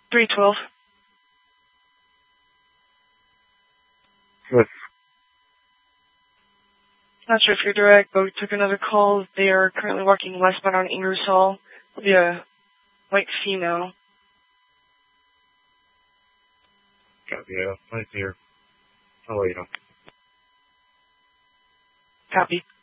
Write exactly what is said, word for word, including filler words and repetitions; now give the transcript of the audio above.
three twelve. Good. Not sure if you're direct, but we took another call. They are currently walking westbound on Ingersoll. It'll be a white female. Copy, yeah. Nice here. I'll let you know. Copy.